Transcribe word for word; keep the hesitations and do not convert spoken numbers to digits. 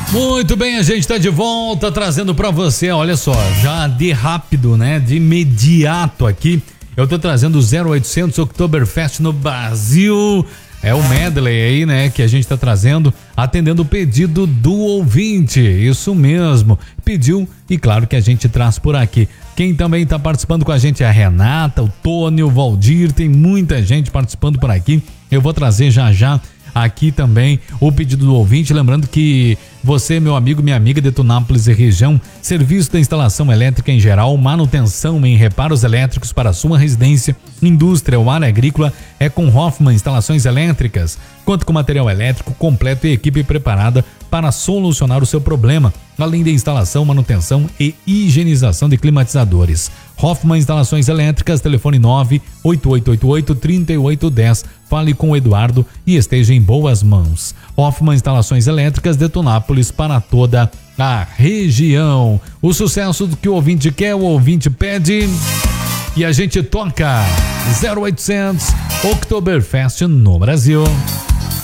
Muito bem, a gente está de volta trazendo para você, olha só, já de rápido, né, de imediato aqui, eu tô trazendo o zero oitocentos Oktoberfest no Brasil, é o medley aí, né, que a gente tá trazendo, atendendo o pedido do ouvinte, isso mesmo, pediu e claro que a gente traz por aqui. Quem também tá participando com a gente é a Renata, o Tony, o Valdir, tem muita gente participando por aqui, eu vou trazer já já aqui também o pedido do ouvinte, lembrando que você, meu amigo, minha amiga de Tunápolis e região, serviço de instalação elétrica em geral, manutenção em reparos elétricos para sua residência, indústria ou área agrícola, é com Hoffman Instalações Elétricas. Conta com material elétrico completo e equipe preparada para solucionar o seu problema, além de instalação, manutenção e higienização de climatizadores. Hoffman Instalações Elétricas, telefone nove oito oito oito oito, três oito um zero. Fale com o Eduardo e esteja em boas mãos. Hoffman Instalações Elétricas de Tunápolis para toda a região. O sucesso do que o ouvinte quer, o ouvinte pede e a gente toca zero oitocentos Oktoberfest no Brasil.